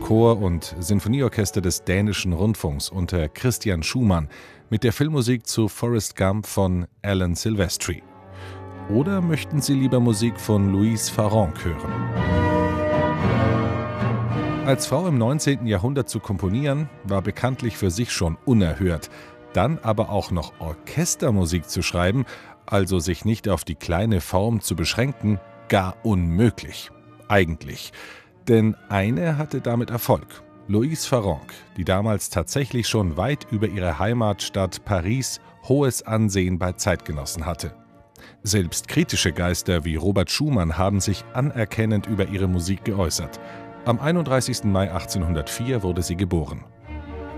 Chor und Sinfonieorchester des Dänischen Rundfunks unter Christian Schumann mit der Filmmusik zu Forrest Gump von Alan Silvestri. Oder möchten Sie lieber Musik von Louise Farrenc hören? Als Frau im 19. Jahrhundert zu komponieren, war bekanntlich für sich schon unerhört. Dann aber auch noch Orchestermusik zu schreiben, also sich nicht auf die kleine Form zu beschränken, gar unmöglich. Eigentlich. Denn eine hatte damit Erfolg. Louise Farrenc, die damals tatsächlich schon weit über ihre Heimatstadt Paris hohes Ansehen bei Zeitgenossen hatte. Selbst kritische Geister wie Robert Schumann haben sich anerkennend über ihre Musik geäußert. Am 31. Mai 1804 wurde sie geboren.